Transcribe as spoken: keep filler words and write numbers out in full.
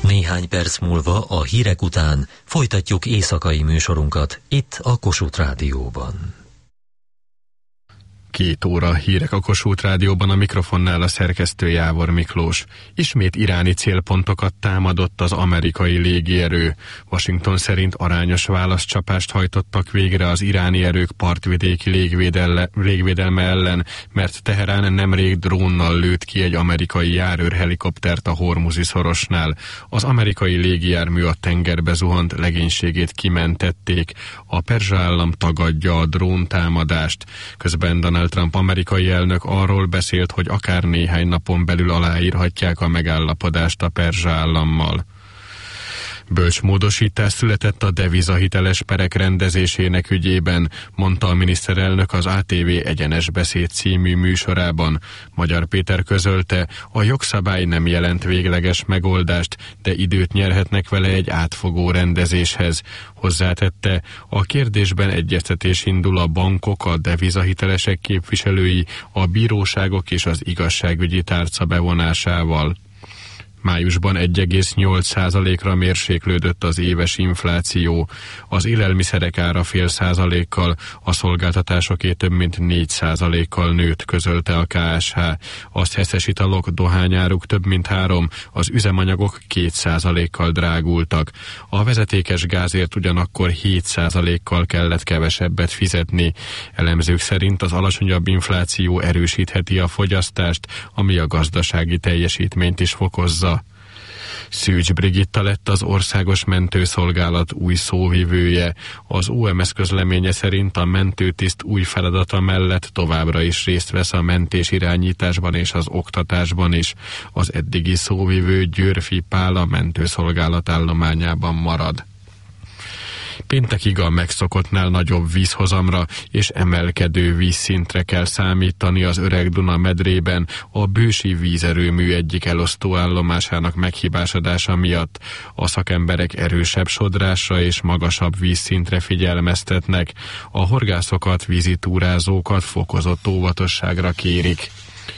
Néhány perc múlva a hírek után folytatjuk éjszakai műsorunkat itt a Kossuth Rádióban. Két óra hírek a Kossuth Rádióban, a mikrofonnál a szerkesztő Jávor Miklós. Ismét iráni célpontokat támadott az amerikai légierő. Washington szerint arányos válaszcsapást hajtottak végre az iráni erők partvidéki légvédele, légvédelme ellen, mert Teherán nemrég drónnal lőtt ki egy amerikai járőrhelikoptert a Hormuzi szorosnál. Az amerikai légijármű a tengerbe zuhant, legénységét kimentették. A perzsa állam tagadja a dróntámadást. Közben Donald Trump amerikai elnök arról beszélt, hogy akár néhány napon belül aláírhatják a megállapodást a perzsa állammal. Bölcs módosítás született a devizahiteles perek rendezésének ügyében, mondta a miniszterelnök az á té vé Egyenes Beszéd című műsorában. Magyar Péter közölte, a jogszabály nem jelent végleges megoldást, de időt nyerhetnek vele egy átfogó rendezéshez. Hozzátette, a kérdésben egyeztetés indul a bankok, a devizahitelesek képviselői, a bíróságok és az igazságügyi tárca bevonásával. Májusban egy egész nyolc százalékra mérséklődött az éves infláció, az élelmiszerek ára fél százalékkal, a szolgáltatásoké több mint négy százalékkal nőtt, közölte a ká es há. A szeszes italok, dohányáruk több mint három, az üzemanyagok két százalékkal drágultak. A vezetékes gázért ugyanakkor hét százalékkal kellett kevesebbet fizetni. Elemzők szerint az alacsonyabb infláció erősítheti a fogyasztást, ami a gazdasági teljesítményt is fokozza. Szűcs Brigitta lett az Országos Mentőszolgálat új szóvivője. Az o em es közleménye szerint a mentőtiszt új feladata mellett továbbra is részt vesz a mentés irányításban és az oktatásban is. Az eddigi szóvivő Győrfi Pál a mentőszolgálat állományában marad. Péntekig a megszokottnál nagyobb vízhozamra és emelkedő vízszintre kell számítani az Öreg-Duna medrében a Bősi vízerőmű egyik elosztó állomásának meghibásodása miatt. A szakemberek erősebb sodrásra és magasabb vízszintre figyelmeztetnek. A horgászokat, vízitúrázókat fokozott óvatosságra kérik.